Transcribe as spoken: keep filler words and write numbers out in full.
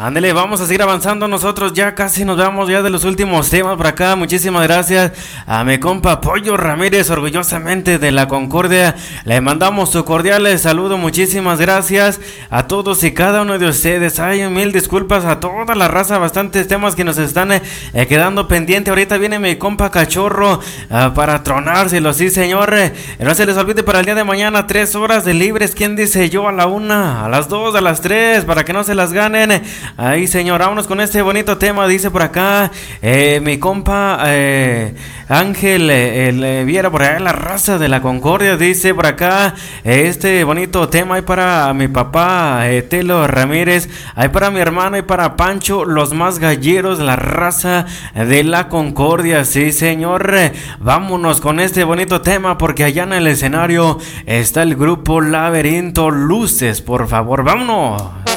Ándele, vamos a seguir avanzando nosotros, ya casi nos vamos ya de los últimos temas por acá. Muchísimas gracias a mi compa Pollo Ramírez, orgullosamente de la Concordia. Le mandamos su cordial saludo, muchísimas gracias a todos y cada uno de ustedes. Ay, mil disculpas a toda la raza, bastantes temas que nos están eh, quedando pendientes. Ahorita viene mi compa Cachorro uh, para tronárselo, sí señor. Eh, no se les olvide para el día de mañana, tres horas de libres. ¿Quién dice yo? A la una, a las dos, a las tres, para que no se las ganen. Ahí señor, vámonos con este bonito tema. Dice por acá eh, mi compa eh, Ángel eh, el, eh, Viera por allá, la raza de la Concordia. Dice por acá eh, este bonito tema. Hay para mi papá eh, Telo Ramírez, hay para mi hermano y para Pancho, los más galleros, la raza de la Concordia. Sí señor, eh, vámonos con este bonito tema, porque allá en el escenario está el grupo Laberinto. Luces, por favor, vámonos.